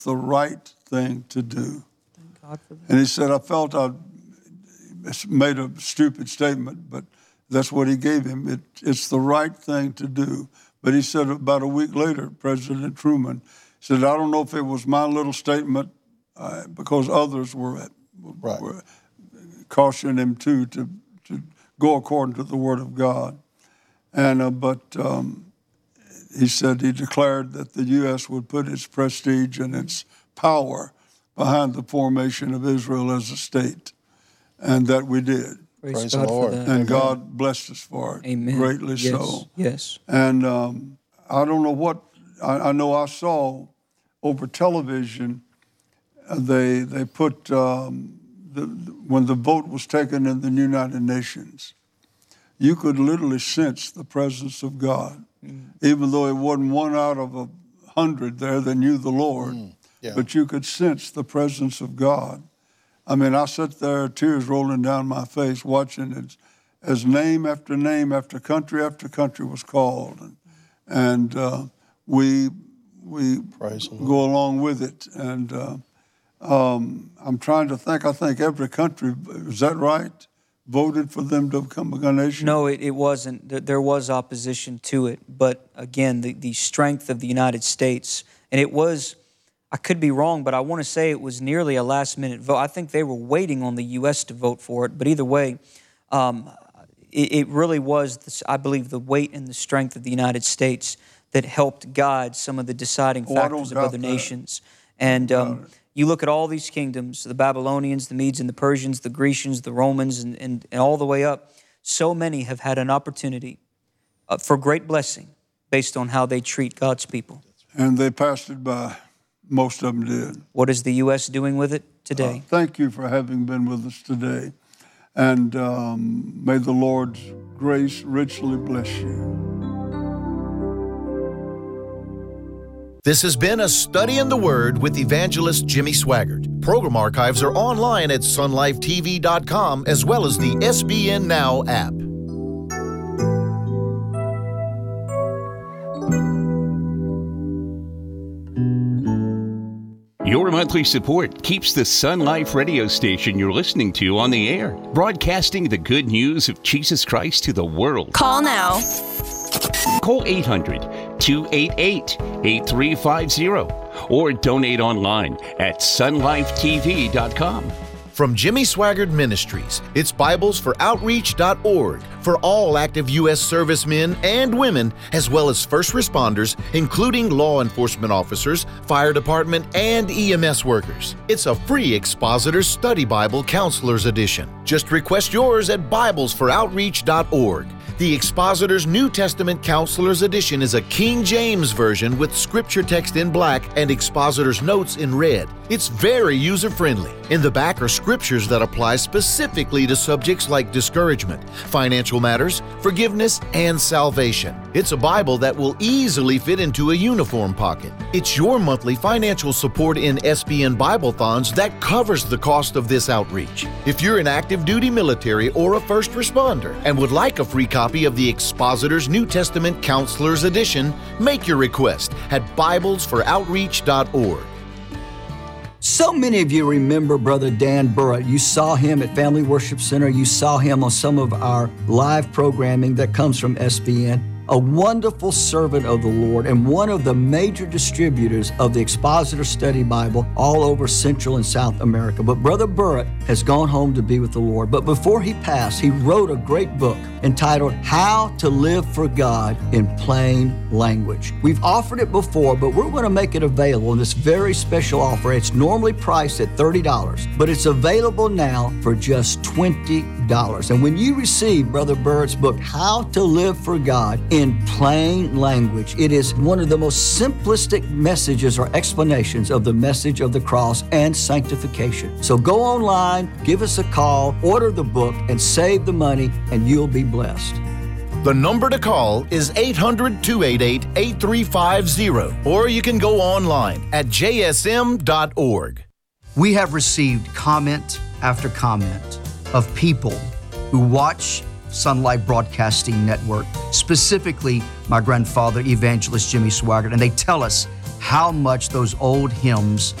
the right thing to do. Thank God for that. And he said, I felt I made a stupid statement, but that's what he gave him. It's the right thing to do. But he said about a week later, President Truman said, I don't know if it was my little statement because others were cautioning him to go according to the Word of God. And he said he declared that the U.S. would put its prestige and its power behind the formation of Israel as a state, and that we did. Praise the God Lord. for that. And Amen. God blessed us for it. Amen. Greatly Yes. so. Yes. And I don't know what, I know I saw over television, they put, when the vote was taken in the United Nations, you could literally sense the presence of God, even though it wasn't 1 out of 100 there that knew the Lord, but you could sense the presence of God. I mean, I sat there, tears rolling down my face, watching it as name after country was called. And we go along with it. And I'm trying to think, I think every country, is that right, voted for them to become a nation? No, it wasn't. There was opposition to it. But again, the strength of the United States, and it was, I could be wrong, but I want to say it was nearly a last-minute vote. I think they were waiting on the U.S. to vote for it. But either way, it really was, I believe, the weight and the strength of the United States that helped guide some of the deciding factors of other nations. And you look at all these kingdoms, the Babylonians, the Medes and the Persians, the Grecians, the Romans, and all the way up, so many have had an opportunity for great blessing based on how they treat God's people. And they passed it by. Most of them did. What is the U.S. doing with it today? Thank you for having been with us today. And may the Lord's grace richly bless you. This has been a Study in the Word with evangelist Jimmy Swaggart. Program archives are online at sunlifetv.com as well as the SBN Now app. Your monthly support keeps the Sun Life radio station you're listening to on the air, broadcasting the good news of Jesus Christ to the world. Call now. Call 800-288-8350 or donate online at sunlifetv.com. From Jimmy Swaggart Ministries, it's BiblesForOutreach.org for all active U.S. servicemen and women, as well as first responders, including law enforcement officers, fire department, and EMS workers. It's a free Expositor's Study Bible Counselor's Edition. Just request yours at BiblesForOutreach.org. The Expositor's New Testament Counselor's Edition is a King James version with scripture text in black and Expositor's notes in red. It's very user-friendly. In the back are scriptures that apply specifically to subjects like discouragement, financial matters, forgiveness, and salvation. It's a Bible that will easily fit into a uniform pocket. It's your monthly financial support in SBN Bible-thons that covers the cost of this outreach. If you're an active duty military or a first responder and would like a free copy of the Expositor's New Testament Counselor's Edition, make your request at BiblesForOutreach.org. So many of you remember Brother Dan Burritt. You saw him at Family Worship Center. You saw him on some of our live programming that comes from SBN. A wonderful servant of the Lord and one of the major distributors of the Expositor Study Bible all over Central and South America. But Brother Burritt has gone home to be with the Lord. But before he passed, he wrote a great book entitled How to Live for God in Plain Language. We've offered it before, but we're going to make it available in this very special offer. It's normally priced at $30, but it's available now for just $20. And when you receive Brother Burritt's book, How to Live for God in Plain Language, it is one of the most simplistic messages or explanations of the message of the cross and sanctification. So go online, give us a call, order the book, and save the money, and you'll be blessed. The number to call is 800-288-8350, or you can go online at jsm.org. We have received comment after comment of people who watch Sun Life Broadcasting Network, specifically my grandfather, Evangelist Jimmy Swaggart, and they tell us how much those old hymns